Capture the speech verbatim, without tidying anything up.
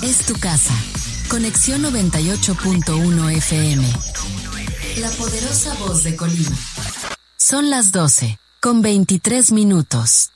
es tu casa. Conexión noventa y ocho punto uno F M. La poderosa voz de Colima. Son las doce, con veintitrés minutos.